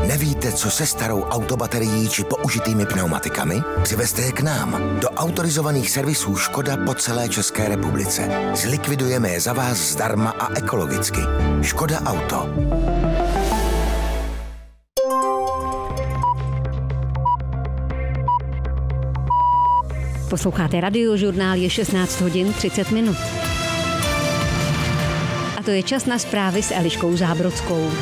Nevíte, co se starou autobaterií či použitými pneumatikami? Přivezte je k nám do autorizovaných servisů Škoda po celé České republice. Zlikvidujeme je za vás zdarma a ekologicky. Škoda Auto. Posloucháte Radiožurnál, je 16 hodin 30 minut. A to je čas na zprávy s Eliškou Zábrodskou.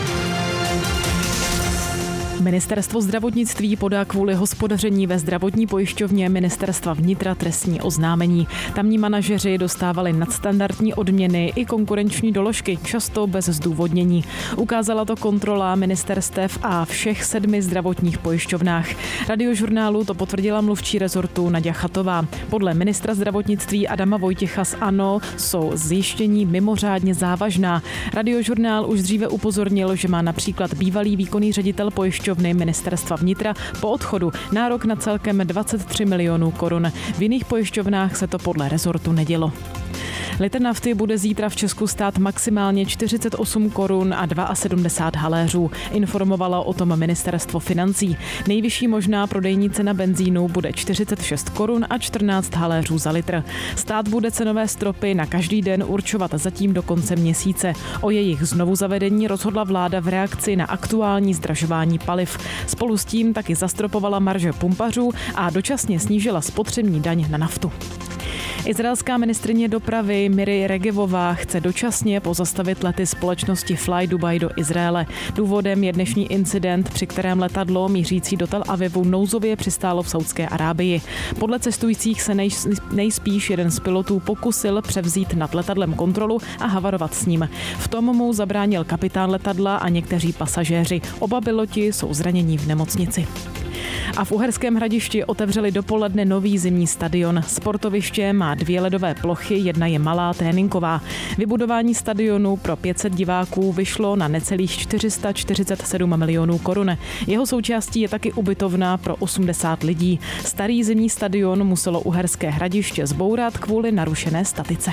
Ministerstvo zdravotnictví podá kvůli hospodaření ve zdravotní pojišťovně Ministerstva vnitra trestní oznámení. Tamní manažeři dostávali nadstandardní odměny i konkurenční doložky, často bez zdůvodnění. Ukázala to kontrola ministerstev a všech 7 zdravotních pojišťovnách. Radiožurnálu to potvrdila mluvčí rezortu Naďa Chatová. Podle ministra zdravotnictví Adama Vojtěcha z ANO jsou zjištění mimořádně závažná. Radiožurnál už dříve upozornil, že má například bývalý výkonný ředitel pojišťovny Ministerstva vnitra po odchodu nárok na celkem 23 milionů korun. V jiných pojišťovnách se to podle rezortu nedělo. Litr nafty bude zítra v Česku stát maximálně 48 korun a 72 haléřů. Informovalo o tom ministerstvo financí. Nejvyšší možná prodejní cena benzínu bude 46 korun a 14 haléřů za litr. Stát bude cenové stropy na každý den určovat zatím do konce měsíce. O jejich znovuzavedení rozhodla vláda v reakci na aktuální zdražování paliv. Spolu s tím taky zastropovala marže pumpařů a dočasně snížila spotřební daň na naftu. Izraelská ministryně dopravy Miri Regevová chce dočasně pozastavit lety společnosti Fly Dubai do Izraele. Důvodem je dnešní incident, při kterém letadlo mířící do Tel Avivu nouzově přistálo v Saudské Arábii. Podle cestujících se nejspíš jeden z pilotů pokusil převzít nad letadlem kontrolu a havarovat s ním. V tom mu zabránil kapitán letadla a někteří pasažéři. Oba piloti jsou zranění v nemocnici. A v Uherském Hradišti otevřeli dopoledne nový zimní stadion. Sportoviště má 2 ledové plochy, jedna je malá, tréninková. Vybudování stadionu pro 500 diváků vyšlo na necelých 447 milionů korun. Jeho součástí je taky ubytovna pro 80 lidí. Starý zimní stadion muselo Uherské Hradiště zbourat kvůli narušené statice.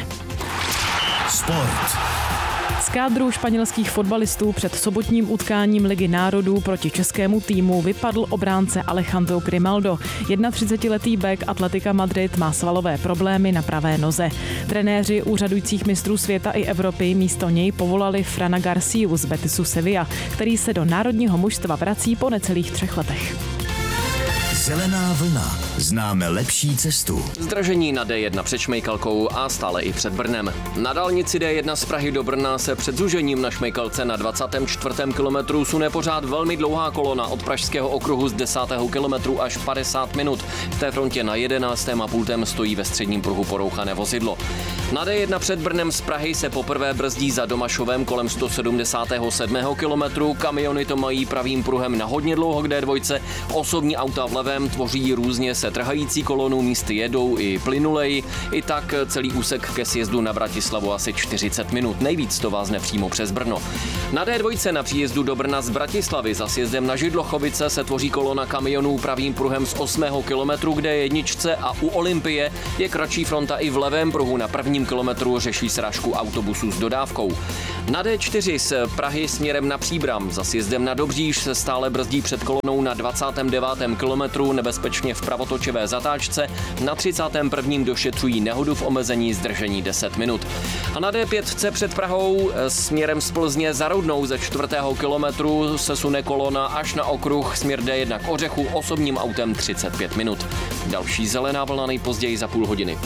Sport. Z kádru španělských fotbalistů před sobotním utkáním Ligy národů proti českému týmu vypadl obránce Alejandro Grimaldo. 31letý bek Atletica Madrid má svalové problémy na pravé noze. Trenéři úřadujících mistrů světa i Evropy místo něj povolali Frana Garciu z Betisu Sevilla, který se do národního mužstva vrací po necelých 3 letech. Zelená vlna. Známe lepší cestu. Zdražení na D1 před Šmejkalkou a stále i před Brnem. Na dálnici D1 z Prahy do Brna se před zúžením na Šmejkalce na 24. kilometru sune pořád velmi dlouhá kolona od Pražského okruhu z 10. kilometru až 50 minut. V té frontě na 11. a pultem stojí ve středním pruhu porouchané vozidlo. Na D1 před Brnem z Prahy se poprvé brzdí za Domašovem kolem 177. kilometru. Kamiony to mají pravým pruhem na hodně dlouho k D2. Osobní auta v levém tvoří různě se trhající kolonu, místy jedou i plynulej. I tak celý úsek ke sjezdu na Bratislavu asi 40 minut. Nejvíc to vázne přímo přes Brno. Na D2 na příjezdu do Brna z Bratislavy za sjezdem na Židlochovice se tvoří kolona kamionů pravým pruhem z 8. kilometru k D1 a u Olympie je kratší fronta i v levém pruhu. Na 1. kilometru řeší srážku autobusů s dodávkou. Na D4 z Prahy směrem na Příbram za sjezdem na Dobříž se stále brzdí před kolonou na 29. kilometru nebezpečně v pravotočivé zatáčce. Na 31. došetřují nehodu v omezení zdržení 10 minut. A na D5 před Prahou směrem z Plzně za Roudnou ze 4. kilometru se sune kolona až na okruh směr D1 k Ořechu osobním autem 35 minut. Další zelená vlna nejpozději za půl hodiny.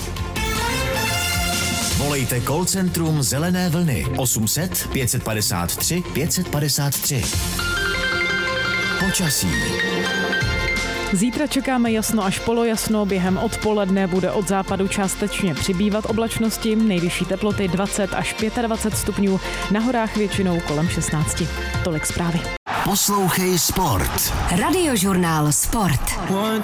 Volejte call centrum Zelené vlny 800 553 553. Počasí. Zítra čekáme jasno až polojasno, během odpoledne bude od západu částečně přibývat oblačnosti, nejvyšší teploty 20 až 25 stupňů, na horách většinou kolem 16. Tolik zprávy. Poslouchej Sport. Radiožurnál Sport.